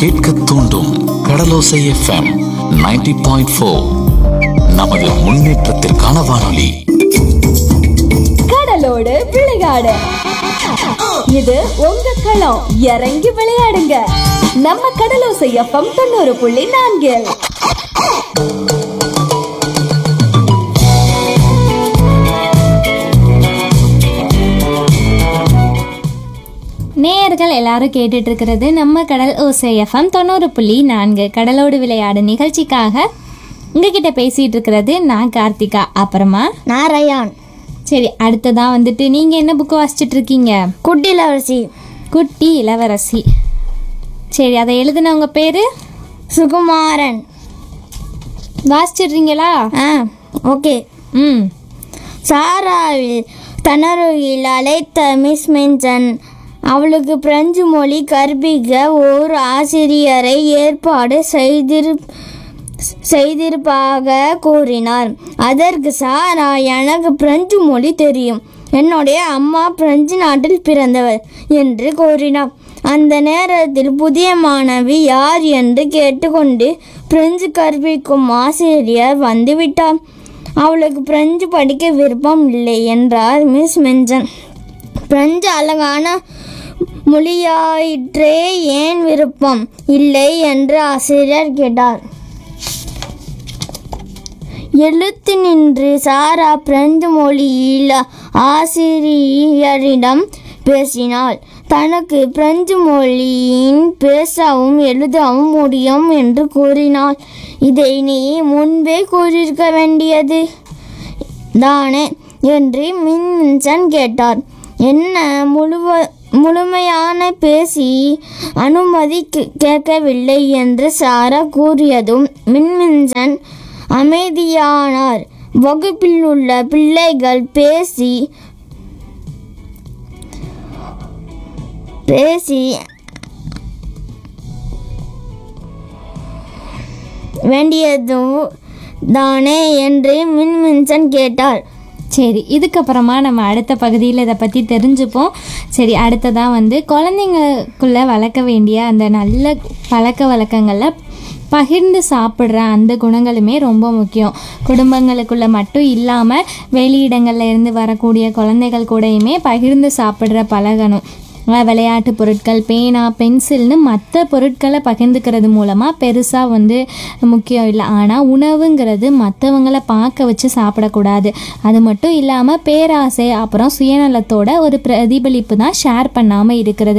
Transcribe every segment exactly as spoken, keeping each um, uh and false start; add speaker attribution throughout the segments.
Speaker 1: கேட்க தூண்டும் கடலோசை FM ninety point four. நமது முன்னேற்றத்திற்கான வானொலி.
Speaker 2: கடலோடு விளையாடு, இது உங்க களம். இறங்கி விளையாடுங்க, நம்ம கடலோசை எஃப்எம் தொண்ணூறு புள்ளி நான்கில்.
Speaker 3: நேயர்கள் எல்லாரும் கேட்டுட்டு இருக்கிறது நம்ம கடல் ஓசை எஃப்எம் தொண்ணூறு புள்ளி நான்கு கடலோடு விளையாடு நிகழ்ச்சிக்காக உங்ககிட்ட பேசிட்டு இருக்கிறது நான் கார்த்திகா, அப்புறமா
Speaker 4: நான் ரயான்.
Speaker 3: சரி, அடுத்ததான் வந்துட்டு நீங்க என்ன புக்கு வாசிச்சுட்டு இருக்கீங்க?
Speaker 4: குட்டி இளவரசி.
Speaker 3: குட்டி இளவரசி. சரி, அதை எழுதுனவங்க பேரு?
Speaker 4: சுகுமாரன்.
Speaker 3: வாசிச்சிடுறீங்களா?
Speaker 4: ஆ, ஓகே.
Speaker 3: ம்.
Speaker 4: சாராவில் தனருகில் அழைத்த மிஸ் மென்சன் அவளுக்கு பிரெஞ்சு மொழி கற்பிக்க ஓர் ஆசிரியரை ஏற்பாடு செய்திரு செய்திருப்பாக கூறினார். அதற்கு சாரா, எனக்கு பிரெஞ்சு மொழி தெரியும், என்னுடைய அம்மா பிரெஞ்சு நாட்டில் பிறந்தவர் என்று கூறினார். அந்த நேரத்தில் புதிய மாணவி யார் என்று கேட்டுக்கொண்டு பிரெஞ்சு கற்பிக்கும் ஆசிரியர் வந்துவிட்டார். அவளுக்கு பிரெஞ்சு படிக்க விருப்பம் இல்லை என்றார் மிஸ் மென்சன். பிரெஞ்சு அழகான மொழியாயிற்றே, ஏன் விருப்பம் இல்லை என்று ஆசிரியர் கேட்டார். எழுத்து நின்று சாரா பிரெஞ்சு மொழியில் ஆசிரியரிடம் பேசினாள். தனக்கு பிரெஞ்சு மொழியின் பேசவும் எழுதவும் முடியும் என்று கூறினாள். இதை நீ முன்பே கூறியிருக்க வேண்டியது தானே என்று மின்மின்சன் கேட்டார். என்ன, முழுவ முழுமையான பேசி அனுமதி கேட்கவில்லை என்று சாரா கூறியதும் மின்மின்சன் அமைதியானார். வகுப்பில் உள்ள பிள்ளைகள் பேசி பேசி வேண்டியதும் தானே என்று மின்மின்சன் கேட்டார்.
Speaker 3: சரி, இதுக்கப்புறமா நம்ம அடுத்த பகுதியில் இதை பற்றி தெரிஞ்சுப்போம். சரி, அடுத்ததாக வந்து குழந்தைங்களுக்குள்ளே வளர்க்க வேண்டிய அந்த நல்ல பழக்க வழக்கங்களில் பகிர்ந்து சாப்பிட்ற அந்த குணங்களுமே ரொம்ப முக்கியம். குடும்பங்களுக்குள்ளே மட்டும் இல்லாமல் வெளியிடங்களில் இருந்து வரக்கூடிய குழந்தைகள் கூடயுமே பகிர்ந்து சாப்பிட்ற பழகணும். விளையாட்டு பொருட்கள், பேனா, பென்சில்னு மற்ற பொருட்களை பகிர்ந்துக்கிறது மூலமாக பெருசாக வந்து முக்கியம் இல்லை. ஆனால் உணவுங்கிறது மற்றவங்களை பார்க்க வச்சு சாப்பிடக்கூடாது. அது மட்டும் இல்லாமல் பேராசை அப்புறம் சுயநலத்தோட ஒரு பிரதிபலிப்பு தான் ஷேர் பண்ணாமல் இருக்கிறது.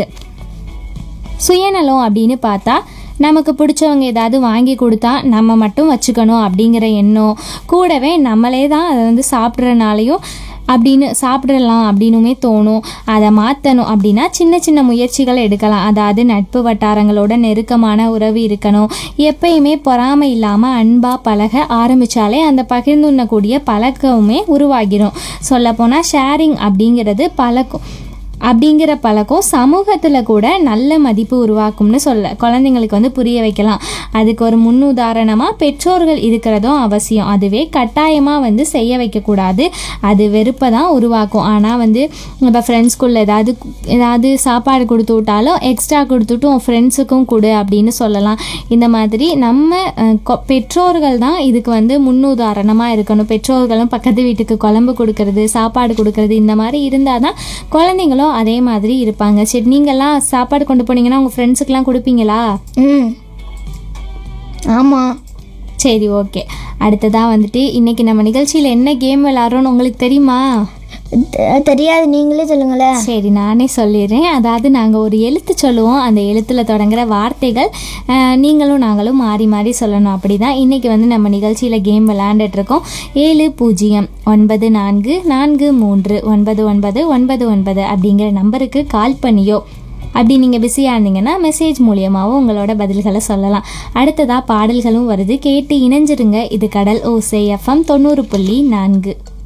Speaker 3: சுயநலம் அப்படின்னு பார்த்தா நமக்கு பிடிச்சவங்க ஏதாவது வாங்கி கொடுத்தா நம்ம மட்டும் வச்சுக்கணும் அப்படிங்கிற எண்ணம், கூடவே நம்மளே தான் அதை வந்து சாப்பிட்றனாலையும் அப்படின்னு சாப்பிடலாம் அப்படின்னுமே தோணும். அதை மாற்றணும் அப்படின்னா சின்ன சின்ன முயற்சிகள் எடுக்கலாம். அதாவது நட்பு வட்டாரங்களோட நெருக்கமான உறவு இருக்கணும். எப்பயுமே பொறாமை இல்லாமல் அன்பாக பழக ஆரம்பித்தாலே அந்த பகிர்ந்துண்ணக்கூடிய பழக்கமுமே உருவாகிடும். சொல்லப்போனால் ஷேரிங் அப்படிங்கிறது பழக்கம் அப்படிங்கிற பழக்கம் சமூகத்தில் கூட நல்ல மதிப்பு உருவாக்கும்னு சொல்ல குழந்தைங்களுக்கு வந்து புரிய வைக்கலாம். அதுக்கு ஒரு முன்னுதாரணமாக பெற்றோர்கள் இருக்கிறதும் அவசியம். அதுவே கட்டாயமாக வந்து செய்ய வைக்கக்கூடாது. அது வெறுப்பை தான் உருவாக்கும். ஆனால் வந்து இப்போ ஃப்ரெண்ட்ஸ்குள்ளே ஏதாவது ஏதாவது சாப்பாடு கொடுத்து விட்டாலும் எக்ஸ்ட்ரா கொடுத்துட்டு உன் ஃப்ரெண்ட்ஸுக்கும் கொடு அப்படின்னு சொல்லலாம். இந்த மாதிரி நம்ம பெற்றோர்கள் தான் இதுக்கு வந்து முன்னுதாரணமாக இருக்கணும். பெற்றோர்களும் பக்கத்து வீட்டுக்கு குழம்பு கொடுக்கறது, சாப்பாடு கொடுக்கறது, இந்த மாதிரி இருந்தால் தான் குழந்தைங்களும் அதே மாதிரி இருப்பாங்க. சரி, நீங்கள்லாம் சாப்பாடு கொண்டு போனீங்கன்னா உங்கள் ஃப்ரெண்ட்ஸுக்கெலாம் கொடுப்பீங்களா?
Speaker 4: ம், ஆமாம்.
Speaker 3: சரி, ஓகே. அடுத்ததாக வந்துட்டு இன்றைக்கி நம்ம நிகழ்ச்சியில் என்ன கேம் விளாட்றோன்னு உங்களுக்கு தெரியுமா?
Speaker 4: தெரியாது, நீங்களே சொல்லுங்களேன்.
Speaker 3: சரி, நானே சொல்லிடுறேன். அதாவது நாங்கள் ஒரு எழுத்து சொல்லுவோம், அந்த எழுத்தில் தொடங்குற வார்த்தைகள் நீங்களும் நாங்களும் மாறி மாறி சொல்லணும். அப்படி தான் இன்றைக்கி வந்து நம்ம நிகழ்ச்சியில் கேம் விளையாண்டுட்ருக்கோம். ஏழு பூஜ்ஜியம் ஒன்பது நான்கு நான்கு மூன்று ஒன்பது ஒன்பது ஒன்பது ஒன்பது அப்படிங்கிற நம்பருக்கு கால் பண்ணியோ, அப்படி நீங்கள் பிஸியாக இருந்தீங்கன்னா மெசேஜ் மூலியமாகவும் உங்களோட பதில்களை சொல்லலாம். அடுத்ததாக பாடல்களும் வருது, கேட்டு இணைஞ்சிருங்க. இது கடல் ஓசை எஃப்எம் தொண்ணூறு புள்ளி நான்கு.